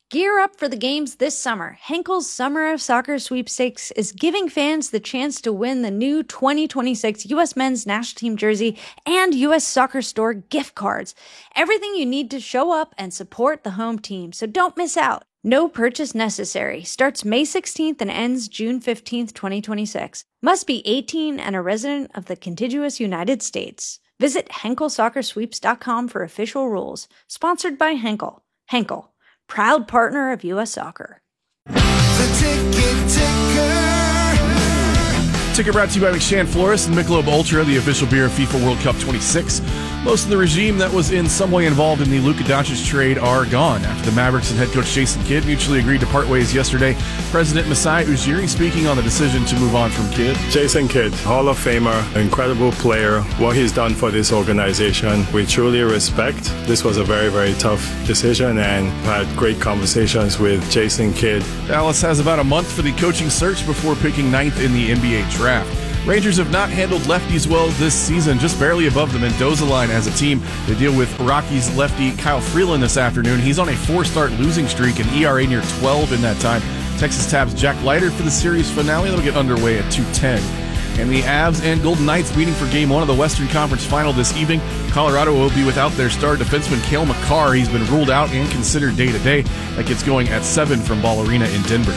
Gear up for the games this summer. Henkel's Summer of Soccer Sweepstakes is giving fans the chance to win the new 2026 U.S. Men's National Team jersey and U.S. Soccer Store gift cards. Everything you need to show up and support the home team, so don't miss out. No purchase necessary. Starts May 16th and ends June 15th, 2026. Must be 18 and a resident of the contiguous United States. Visit HenkelSoccerSweeps.com for official rules. Sponsored by Henkel. Henkel, proud partner of U.S. Soccer. The Ticket Ticker. Ticket brought to you by McShan Florist and Michelob Ultra, the official beer of FIFA World Cup 26. Most of the regime that was in some way involved in the Luka Doncic trade are gone after the Mavericks and head coach Jason Kidd mutually agreed to part ways yesterday. President Masai Ujiri speaking on the decision to move on from Kidd. Jason Kidd, Hall of Famer, incredible player. What he's done for this organization, we truly respect. This was a very, very tough decision and had great conversations with Jason Kidd. Dallas has about a month for the coaching search before picking 9th in the NBA draft. Rangers have not handled lefties well this season, just barely above the Mendoza line as a team. They deal with Rockies lefty Kyle Freeland this afternoon. He's on a 4-start losing streak, an ERA near 12 in that time. Texas taps Jack Leiter for the series finale. That'll get underway at 2:10. And the Avs and Golden Knights meeting for Game 1 of the Western Conference Final this evening. Colorado will be without their star defenseman Cale Makar. He's been ruled out and considered day-to-day. That gets going at 7 from Ball Arena in Denver.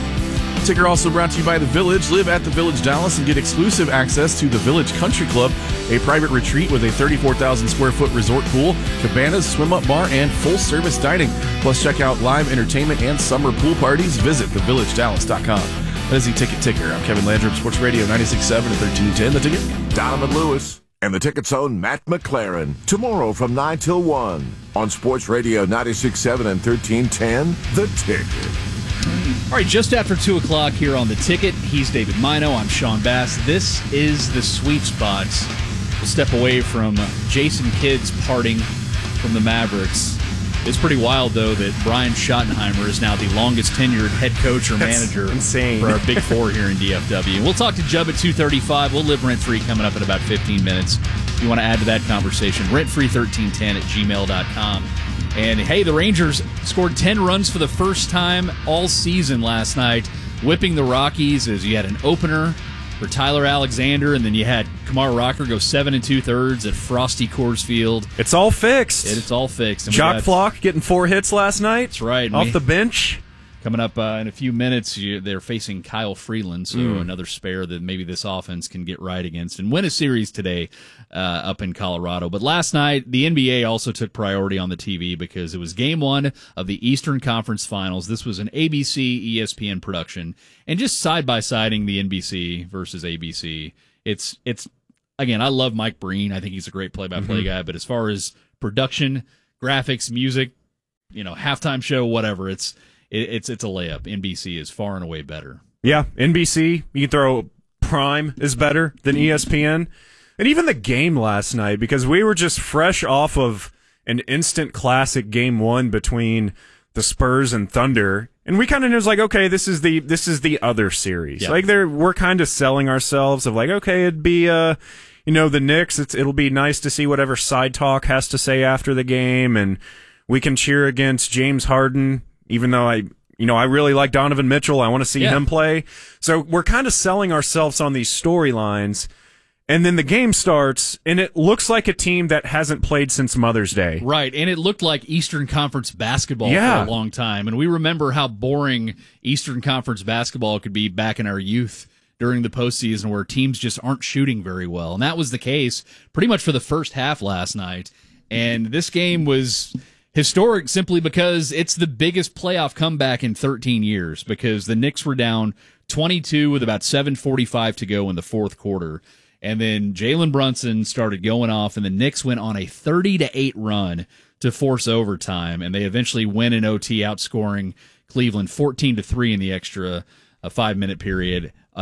Ticker also brought to you by The Village. Live at The Village Dallas and get exclusive access to The Village Country Club, a private retreat with a 34,000 square foot resort pool, cabanas, swim-up bar, and full-service dining. Plus, check out live entertainment and summer pool parties. Visit TheVillageDallas.com. That is the Ticket Ticker. I'm Kevin Landrum, Sports Radio 96.7 and 1310. The Ticket. Donovan Lewis and the Ticket's own Matt McLaren. Tomorrow from 9 till 1 on Sports Radio 96.7 and 1310. The Ticket. All right, just after 2 o'clock here on The Ticket, he's David Mino, I'm Sean Bass. This is the Sweet Spots. We'll step away from Jason Kidd's parting from the Mavericks. It's pretty wild, though, that Brian Schottenheimer is now the longest tenured head coach or manager insane. for our Big Four here in DFW. We'll talk to Jubb at 2:35. We'll live rent-free coming up in about 15 minutes. If you want to add to that conversation, rentfree1310 at gmail.com. And, hey, the Rangers scored 10 runs for the first time all season last night, whipping the Rockies as you had an opener for Tyler Alexander, and then you had Kumar Rocker go 7 2/3 at Frosty Coors Field. It's all fixed. It's all fixed. And Jock Flock getting 4 hits last night. That's right. Off the bench. Coming up in a few minutes, they're facing Kyle Freeland, so another spare that maybe this offense can get right against and win a series today up in Colorado. But last night, the NBA also took priority on the TV because it was Game 1 of the Eastern Conference Finals. This was an ABC, ESPN production, and just side-by-siding the NBC versus ABC. It's again, I love Mike Breen. I think he's a great play-by-play guy, but as far as production, graphics, music, halftime show, whatever, it's a layup. NBC is far and away better. Yeah, NBC, you can throw Prime is better than ESPN. And even the game last night, because we were just fresh off of an instant classic Game 1 between the Spurs and Thunder, and we kind of was like, okay, this is the other series. Yep. Like we're kind of selling ourselves of like, okay, it'd be the Knicks. It'll be nice to see whatever side talk has to say after the game, and we can cheer against James Harden. Even though I really like Donovan Mitchell, I want to see him play. So we're kind of selling ourselves on these storylines. And then the game starts, and it looks like a team that hasn't played since Mother's Day. Right, and it looked like Eastern Conference basketball for a long time. And we remember how boring Eastern Conference basketball could be back in our youth during the postseason where teams just aren't shooting very well. And that was the case pretty much for the first half last night. And this game was historic simply because it's the biggest playoff comeback in 13 years because the Knicks were down 22 with about 7:45 to go in the fourth quarter. And then Jalen Brunson started going off, and the Knicks went on a 30-8 run to force overtime, and they eventually win in OT, outscoring Cleveland 14-3 in the extra 5-minute period, a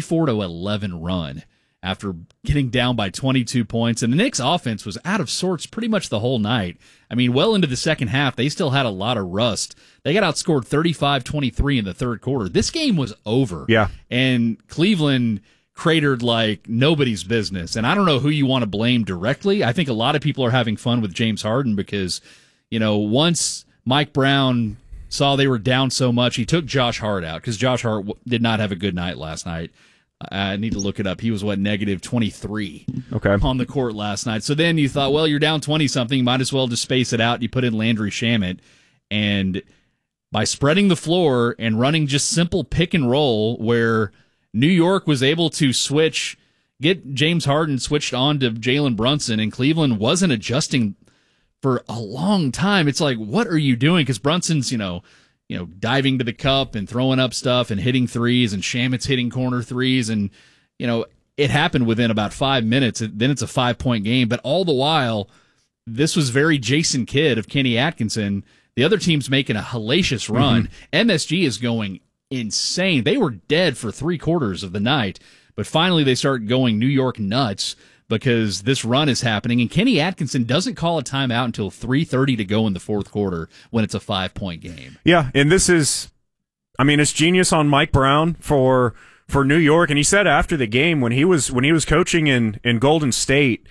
44-11 run after getting down by 22 points. And the Knicks offense was out of sorts pretty much the whole night. I mean, well into the second half, they still had a lot of rust. They got outscored 35-23 in the third quarter. This game was over. Yeah. And Cleveland cratered like nobody's business. And I don't know who you want to blame directly. I think a lot of people are having fun with James Harden because, once Mike Brown saw they were down so much, he took Josh Hart out because Josh Hart did not have a good night last night. I need to look it up. He was, negative 23 on the court last night. So then you thought, well, you're down 20-something. You might as well just space it out. You put in Landry Shamet. And by spreading the floor and running just simple pick and roll where New York was able to get James Harden switched on to Jalen Brunson, and Cleveland wasn't adjusting for a long time. It's like, what are you doing? Because Brunson's, diving to the cup and throwing up stuff and hitting threes, and Shamet's hitting corner threes, and it happened within about 5 minutes. Then it's a 5-point game, but all the while, this was very Jason Kidd of Kenny Atkinson. The other team's making a hellacious run. MSG is going insane. They were dead for 3/4 of the night, but finally they start going New York nuts because this run is happening, and Kenny Atkinson doesn't call a timeout until 3:30 to go in the fourth quarter when it's a 5-point game. Yeah, and this is, it's genius on Mike Brown for New York. And he said after the game when he was coaching in Golden State,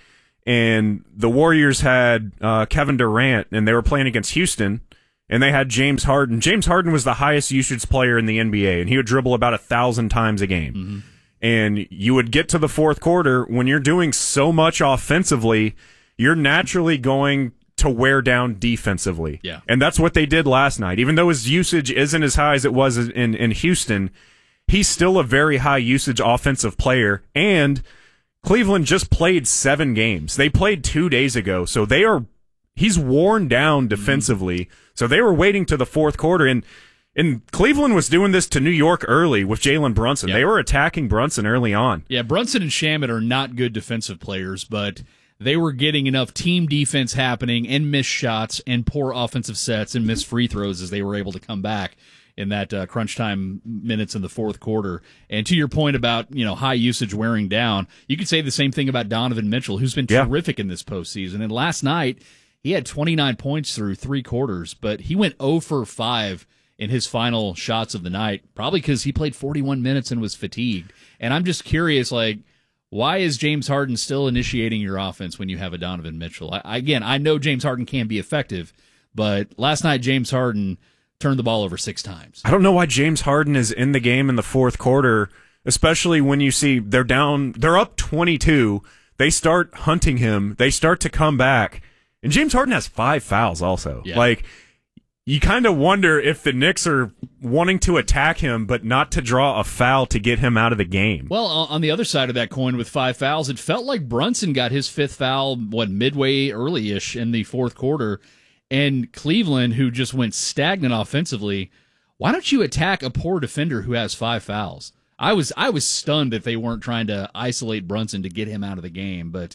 and the Warriors had Kevin Durant, and they were playing against Houston, and they had James Harden. James Harden was the highest usage player in the NBA, and he would dribble about 1,000 times a game. Mm-hmm. And you would get to the fourth quarter, when you're doing so much offensively, you're naturally going to wear down defensively. Yeah. And that's what they did last night. Even though his usage isn't as high as it was in Houston, he's still a very high usage offensive player. And Cleveland just played 7 games. They played 2 days ago, so he's worn down defensively. Mm-hmm. So they were waiting to the fourth quarter, and Cleveland was doing this to New York early with Jalen Brunson. Yep. They were attacking Brunson early on. Yeah, Brunson and Shamet are not good defensive players, but they were getting enough team defense happening and missed shots and poor offensive sets and missed free throws as they were able to come back in that crunch time minutes in the fourth quarter. And to your point about, high usage wearing down, you could say the same thing about Donovan Mitchell, who's been terrific in this postseason. And last night, he had 29 points through 3 quarters, but he went 0 for 5 in his final shots of the night, probably because he played 41 minutes and was fatigued. And I'm just curious, why is James Harden still initiating your offense when you have a Donovan Mitchell? I know James Harden can be effective, but last night James Harden turned the ball over 6 times. I don't know why James Harden is in the game in the fourth quarter, especially when you see they're up 22. They start hunting him. They start to come back. And James Harden has 5 fouls also. Yeah. You kind of wonder if the Knicks are wanting to attack him, but not to draw a foul to get him out of the game. Well, on the other side of that coin with 5 fouls, it felt like Brunson got his 5th foul, midway early-ish in the fourth quarter. And Cleveland, who just went stagnant offensively, why don't you attack a poor defender who has 5 fouls? I was stunned that they weren't trying to isolate Brunson to get him out of the game, but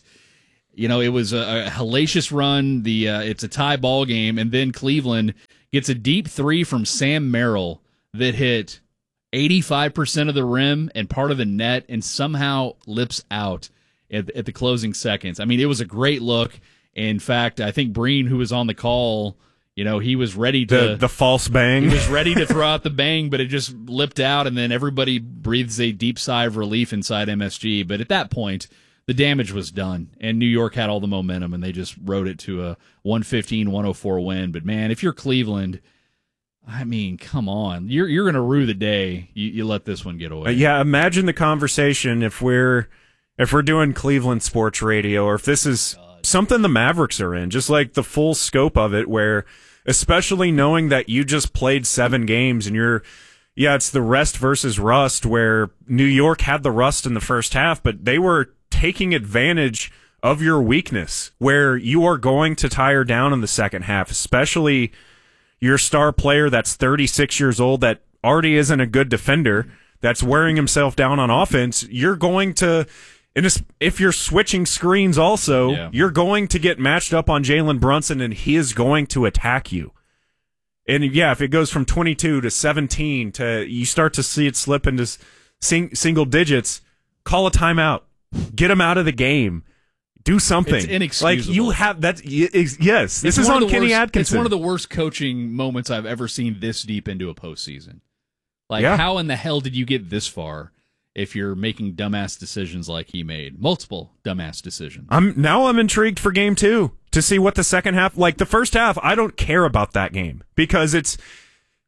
it was a hellacious run. It's a tie ball game, and then Cleveland gets a deep 3 from Sam Merrill that hit 85% of the rim and part of the net and somehow lips out at the closing seconds. It was a great look. In fact, I think Breen, who was on the call, he was ready to... The false bang. He was ready to throw out the bang, but it just lipped out, and then everybody breathes a deep sigh of relief inside MSG. But at that point, the damage was done, and New York had all the momentum, and they just rode it to a 115-104 win. But, man, if you're Cleveland, come on. You're going to rue the day you let this one get away. Yeah, imagine the conversation if we're doing Cleveland sports radio, or if this is something the Mavericks are in, just like the full scope of it, where especially knowing that you just played 7 games and it's the rest versus rust, where New York had the rust in the first half, but they were taking advantage of your weakness, where you are going to tire down in the second half, especially your star player that's 36 years old that already isn't a good defender, that's wearing himself down on offense. You're going to... And if you're switching screens also, you're going to get matched up on Jalen Brunson, and he is going to attack you. And, if it goes from 22 to 17 to you start to see it slip into single digits, call a timeout. Get him out of the game. Do something. It's inexcusable. You have that. Yes, this is on Kenny Atkinson. It's one of the worst coaching moments I've ever seen this deep into a postseason. How in the hell did you get this far? If you're making dumbass decisions like he made. Multiple dumbass decisions. I'm intrigued for game 2 to see what the second half, the first half, I don't care about that game because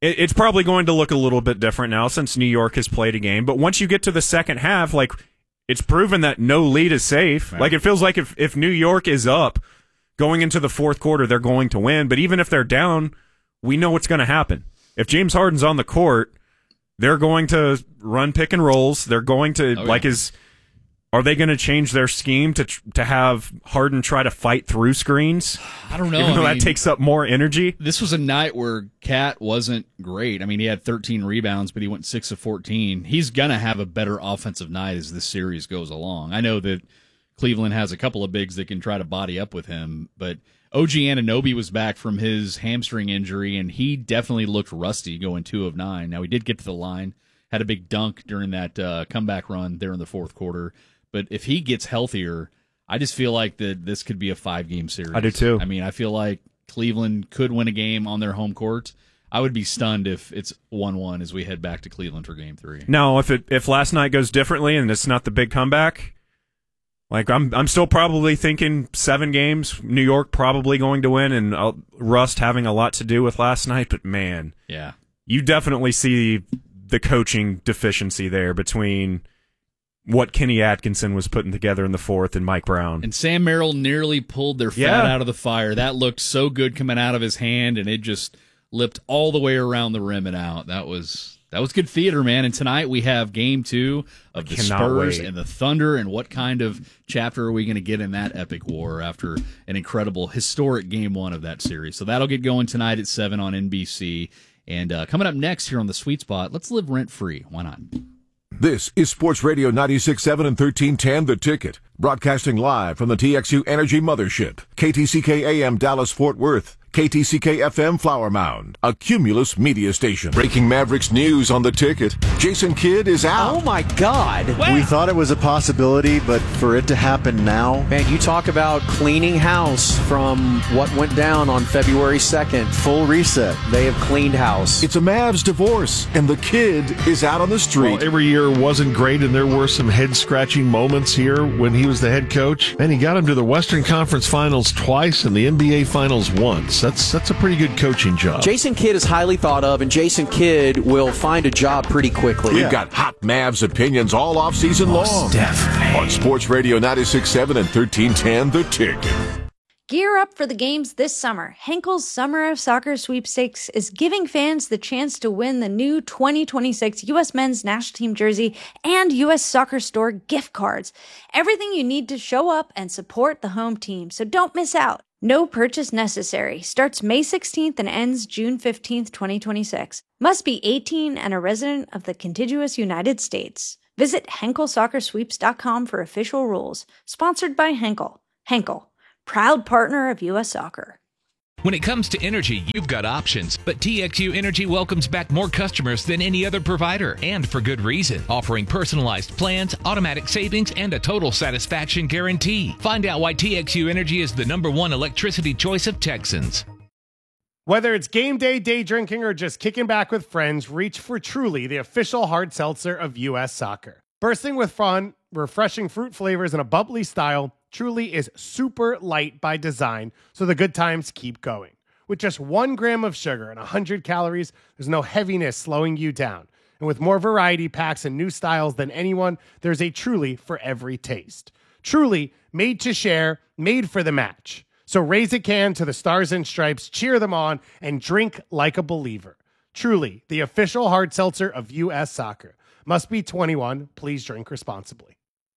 it's probably going to look a little bit different now since New York has played a game. But once you get to the second half, like, it's proven that no lead is safe. Right. Like, it feels like if New York is up going into the fourth quarter, they're going to win. But even if they're down, we know what's going to happen. If James Harden's on the court, they're going to run pick and rolls. They're going to, are they going to change their scheme to have Harden try to fight through screens? I don't know. Even though that takes up more energy. This was a night where Cat wasn't great. I mean, he had 13 rebounds, but he went 6 of 14. He's going to have a better offensive night as this series goes along. I know that Cleveland has a couple of bigs that can try to body up with him, but OG Anunoby was back from his hamstring injury, and he definitely looked rusty going 2 of 9. Now, he did get to the line, had a big dunk during that comeback run there in the fourth quarter. But if he gets healthier, I just feel like that this could be a 5-game series. I do too. I mean, I feel like Cleveland could win a game on their home court. I would be stunned if it's 1-1 as we head back to Cleveland for Game 3. No, if last night goes differently and it's not the big comeback, like I'm still probably thinking 7 games. New York probably going to win, and Rust having a lot to do with last night. But man, yeah, you definitely see the coaching deficiency there between what Kenny Atkinson was putting together in the fourth and Mike Brown. And Sam Merrill nearly pulled their fat out of the fire. That looked so good coming out of his hand, and it just lipped all the way around the rim and out. That was good theater, man. And tonight we have Game 2 of the Spurs and the Thunder, and what kind of chapter are we going to get in that epic war after an incredible, historic Game 1 of that series? So that'll get going tonight at 7 on NBC. And coming up next here on The Sweet Spot, let's live rent-free. Why not? This is Sports Radio 96.7 and 1310 The Ticket, broadcasting live from the TXU Energy Mothership, KTCK AM Dallas-Fort Worth, KTCK FM Flower Mound, a Cumulus media station. Breaking Mavericks news on The Ticket. Jason Kidd is out. Oh, my God. Wow. We thought it was a possibility, but for it to happen now. Man, you talk about cleaning house from what went down on February 2nd. Full reset. They have cleaned house. It's a Mavs divorce, and the Kid is out on the street. Well, every year wasn't great, and there were some head-scratching moments here when he was the head coach. And he got him to the Western Conference Finals twice and the NBA Finals once. That's a pretty good coaching job. Jason Kidd is highly thought of, and Jason Kidd will find a job pretty quickly. We've got hot Mavs opinions all off-season long. Definitely. On Sports Radio 96.7 and 1310 The Ticket. Gear up for the games this summer. Henkel's Summer of Soccer Sweepstakes is giving fans the chance to win the new 2026 U.S. Men's National Team jersey and U.S. Soccer Store gift cards. Everything you need to show up and support the home team, so don't miss out. No purchase necessary. Starts May 16th and ends June 15th, 2026. Must be 18 and a resident of the contiguous United States. Visit HenkelSoccerSweeps.com for official rules. Sponsored by Henkel. Henkel, proud partner of U.S. Soccer. When it comes to energy, you've got options, but TXU Energy welcomes back more customers than any other provider, and for good reason, offering personalized plans, automatic savings, and a total satisfaction guarantee. Find out why TXU Energy is the #1 electricity choice of Texans. Whether it's game day, day drinking, or just kicking back with friends, reach for Truly, the official hard seltzer of U.S. Soccer. Bursting with fun, refreshing fruit flavors, and a bubbly style, Truly is super light by design, so the good times keep going. With just 1 gram of sugar and 100 calories, there's no heaviness slowing you down. And with more variety packs and new styles than anyone, there's a Truly for every taste. Truly, made to share, made for the match. So raise a can to the Stars and Stripes, cheer them on, and drink like a believer. Truly, the official hard seltzer of U.S. Soccer. Must be 21. Please drink responsibly.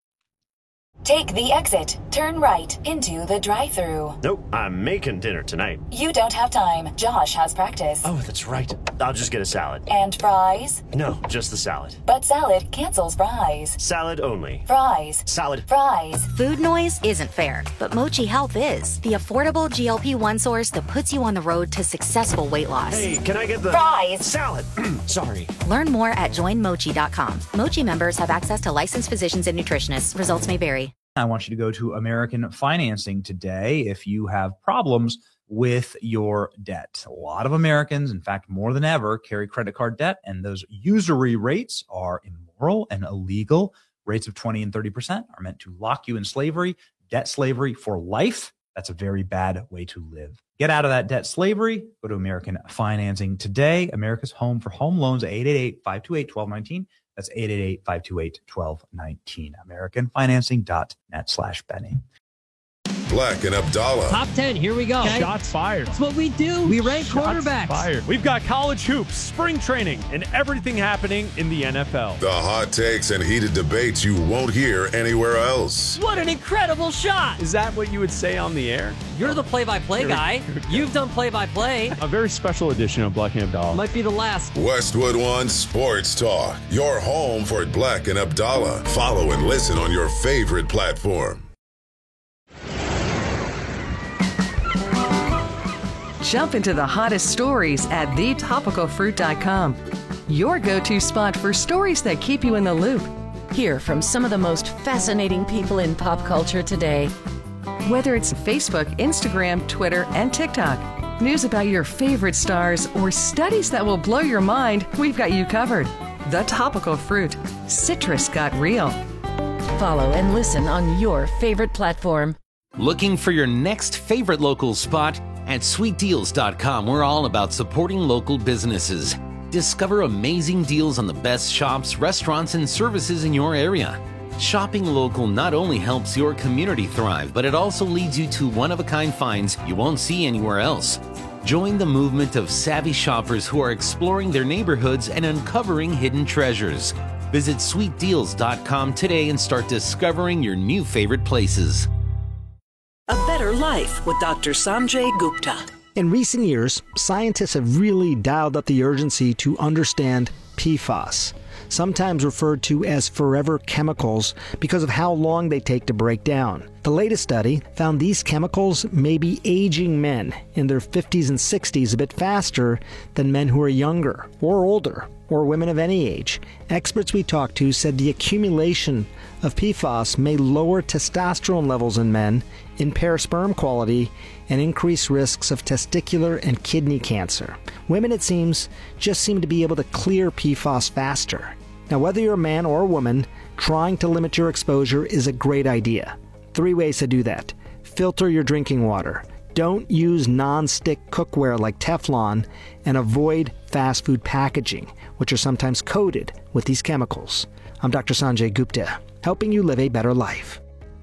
Take the exit. Turn right into the drive-thru. Nope, I'm making dinner tonight. You don't have time. Josh has practice. Oh, that's right. I'll just get a salad. And fries? No, just the salad. But salad cancels fries. Salad only. Fries. Salad. Fries. Food noise isn't fair, but Mochi Health is. The affordable GLP-1 source that puts you on the road to successful weight loss. Hey, can I get the... Fries. Salad. Sorry. Learn more at joinmochi.com. Mochi members have access to licensed physicians and nutritionists. Results may vary. I want you to go to American Financing today if you have problems with your debt. A lot of Americans, in fact, more than ever, carry credit card debt, and those usury rates are immoral and illegal. Rates of 20 and 30% are meant to lock you in slavery, debt slavery for life. That's a very bad way to live. Get out of that debt slavery. Go to American Financing today. America's home for home loans at 888-528-1219. That's 888-528-1219. AmericanFinancing.net/Benny. Black and Abdallah. Top 10, here we go. Okay. Shots fired. That's what we do. We rank quarterbacks. Fired. We've got college hoops, spring training, and everything happening in the NFL. The hot takes and heated debates you won't hear anywhere else. What an incredible shot. Is that what you would say on the air? You're the play-by-play guy. You've done play-by-play. A very special edition of Black and Abdallah. Might be the last. Westwood One Sports Talk. Your home for Black and Abdallah. Follow and listen on your favorite platform. Jump into the hottest stories at thetopicalfruit.com. Your go-to spot for stories that keep you in the loop. Hear from some of the most fascinating people in pop culture today. Whether it's Facebook, Instagram, Twitter, and TikTok, news about your favorite stars, or studies that will blow your mind, we've got you covered. The Topical Fruit. Citrus got real. Follow and listen on your favorite platform. Looking for your next favorite local spot? At sweetdeals.com, we're all about supporting local businesses. Discover amazing deals on the best shops, restaurants, and services in your area. Shopping local not only helps your community thrive, but it also leads you to one-of-a-kind finds you won't see anywhere else. Join the movement of savvy shoppers who are exploring their neighborhoods and uncovering hidden treasures. Visit sweetdeals.com today and start discovering your new favorite places. A Better Life with Dr. Sanjay Gupta. In recent years, scientists have really dialed up the urgency to understand PFAS, sometimes referred to as forever chemicals because of how long they take to break down. The latest study found these chemicals may be aging men in their 50s and 60s a bit faster than men who are younger or older, or women of any age. Experts we talked to said the accumulation of PFAS may lower testosterone levels in men, impair sperm quality, and increase risks of testicular and kidney cancer. Women, it seems, just seem to be able to clear PFAS faster. Now, whether you're a man or a woman, trying to limit your exposure is a great idea. 3 ways to do that. Filter your drinking water. Don't use non-stick cookware like Teflon, and avoid fast food packaging, which are sometimes coated with these chemicals. I'm Dr. Sanjay Gupta, helping you live a better life.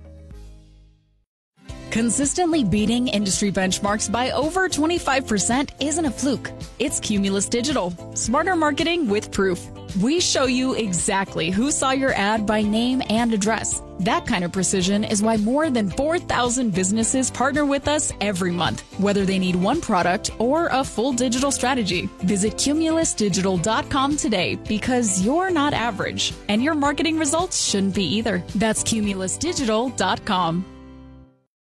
Consistently beating industry benchmarks by over 25% isn't a fluke. It's Cumulus Digital. Smarter marketing with proof. We show you exactly who saw your ad by name and address. That kind of precision is why more than 4,000 businesses partner with us every month, whether they need one product or a full digital strategy. Visit cumulusdigital.com today, because you're not average, and your marketing results shouldn't be either. That's cumulusdigital.com.